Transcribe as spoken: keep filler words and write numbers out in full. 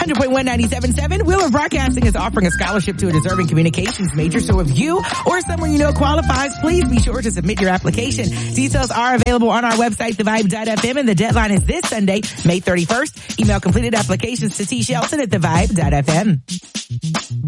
hundred point one ninety-seven point seven. Wheeler Broadcasting is offering a scholarship to a deserving communications major. So if you or someone you know qualifies, please be sure to submit your application. Details are available on our website, the vibe dot f m, and the deadline is this Sunday, May thirty-first. Email completed applications to T. Shelton at the vibe dot f m.